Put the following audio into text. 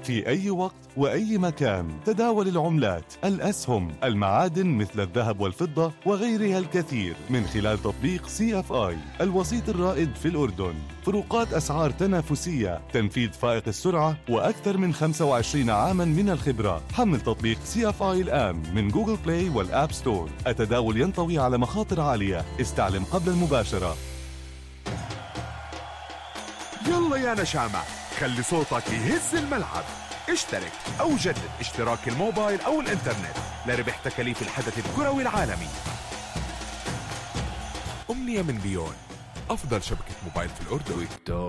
في أي وقت وأي مكان. تداول العملات، الأسهم، المعادن مثل الذهب والفضة وغيرها الكثير من خلال تطبيق CFI الوسيط الرائد في الأردن. فروقات أسعار تنافسية، تنفيذ فائق السرعة، وأكثر من 25 عاما من الخبرة. حمل تطبيق CFI الآن من جوجل بلاي والآب ستور. التداول ينطوي على مخاطر عالية، استعلم قبل المباشرة. يلا يا نشامة، خلي صوتك يهز الملعب. اشترك أو جدد اشتراك الموبايل أو الإنترنت لربح تكاليف الحدث الكروي العالمي. أمنية من ليون، أفضل شبكة موبايل في الأردن.